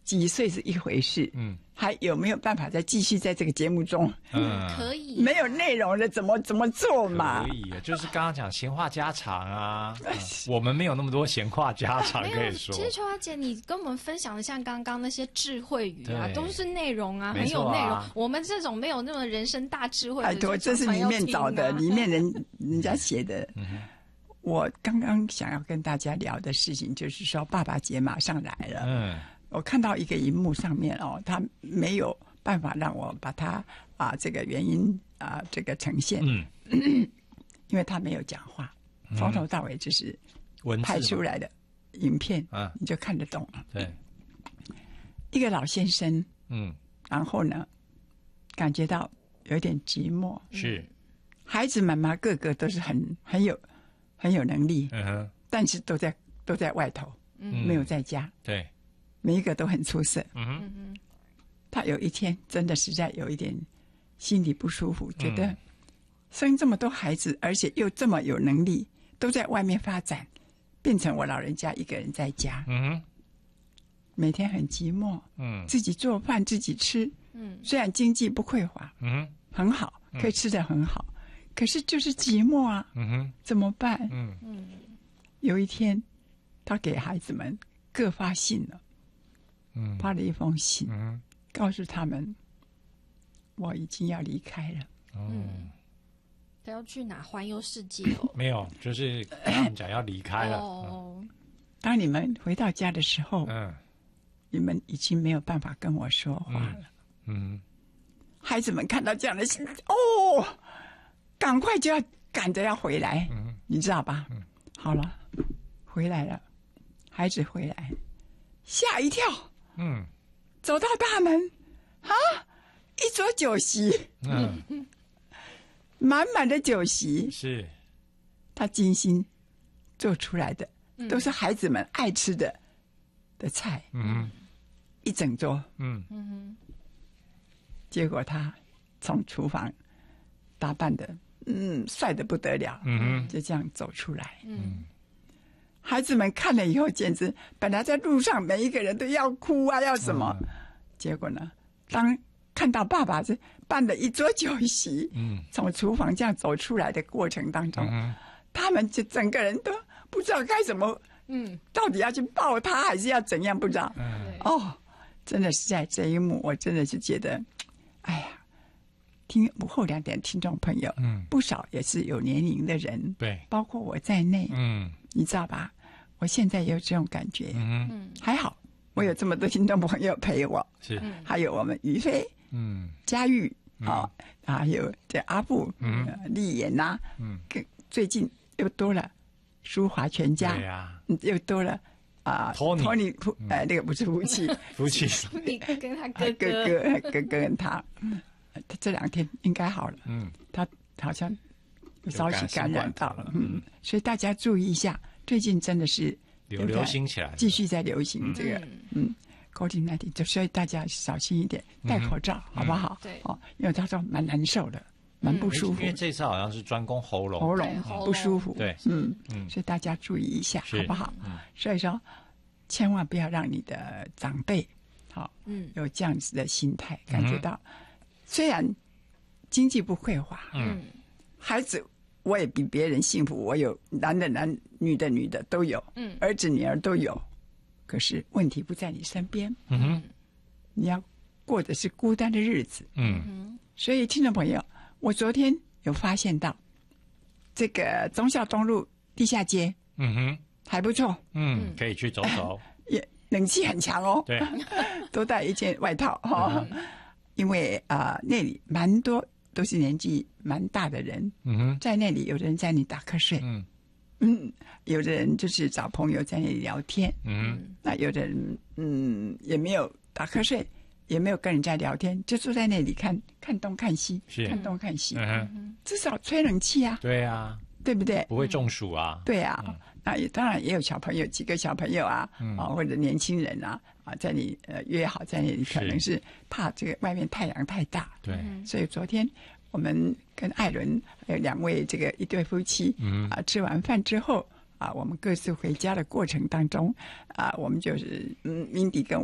几岁是一回事，还有没有办法再继续在这个节目中？ 可以， 没有内容的怎么做嘛？ 可以，就是刚刚讲闲话家常啊，我们没有那么多闲话家常可以说。 其实秋华姐，你跟我们分享的像刚刚那些智慧语啊，都是内容啊， 很有内容。我们这种没有那么人生大智慧的， 拜托，这是里面找的，里面人家写的。我刚刚想要跟大家聊的事情，就是说爸爸节马上来了。我看到一个荧幕上面他没有办法让我把它这个原因这个呈现，因为他没有讲话，从头到尾就是拍出来的影片，你就看得懂。 对， 一个老先生，然后呢，感觉到有点寂寞， 是孩子们嘛，个个都是很有能力，但是都在外头，没有在家， 对， 每一个都很出色，他有一天真的实在有一点心里不舒服，觉得生这么多孩子，而且又这么有能力，都在外面发展，变成我老人家一个人在家，每天很寂寞，自己做饭自己吃，虽然经济不匮乏，很好，可以吃得很好，可是就是寂寞啊，怎么办？有一天，他给孩子们各发信了，发了一封信，告诉他们我已经要离开了。 他要去哪环游世界没有，就是跟他们讲要离开了。 当你们回到家的时候，你们已经没有办法跟我说话了。孩子们看到这样的信，赶快就要赶着要回来，你知道吧？好了，回来了，孩子回来，吓一跳，走到大门，一桌酒席，满满的酒席， 是他精心做出来的，都是孩子们爱吃的菜，一整桌，结果他从厨房打扮的，帅得不得了，就这样走出来，孩子们看了以后，简直本来在路上每一个人都要哭啊，要什么，结果呢，当看到爸爸是办了一桌酒席，从厨房这样走出来的过程当中，他们就整个人都不知道该怎么，到底要去抱他还是要怎样，不知道。真的是在这一幕，我真的是觉得，哎呀，听午后2点听众朋友，不少也是有年龄的人， 对， 包括我在内，你知道吧？我现在也有这种感觉，还好我有这么多听众朋友陪我， 是， 还有我们于飞，佳玉还有这阿布，丽妍呐，最近又多了舒华全家， 对呀， 又多了托尼，那个不是夫妻， 夫妻， 你跟他哥哥跟他这2天应该好了，他好像稍许感染到了，所以大家注意一下，最近真的是流行起来， 继续在流行这个，COVID-19，就所以大家小心一点，戴口罩好不好？ 对， 因为他说蛮难受的，蛮不舒服， 因为这次好像是专攻喉咙不舒服， 对， 所以大家注意一下好不好？所以说，千万不要让你的长辈有这样子的心态，感觉到虽然经济不匮乏，孩子我也比别人幸福，我有男的男，女的女的都有，儿子女儿都有，可是问题不在你身边，你要过的是孤单的日子，所以听众朋友，我昨天有发现到这个忠孝东路地下街，还不错， 可以去走走， 也冷气很强哦， 对， 多带一件外套因为那里蛮多都是年纪蛮大的人，在那里有的人在那里打瞌睡，有的人就是找朋友在那里聊天，那有的人也没有打瞌睡，也没有跟人家聊天，就坐在那里看东看西，看东看西，至少吹冷气啊， 对啊， 对不对？ 不会中暑啊， 对啊，那也当然也有小朋友，几个小朋友或者年轻人在那里约好在那里，可能是怕这个外面太阳太大， 对， 所以昨天我们跟艾伦还有2位这个一对夫妻，吃完饭之后我们各自回家的过程当中我们就是Mindy跟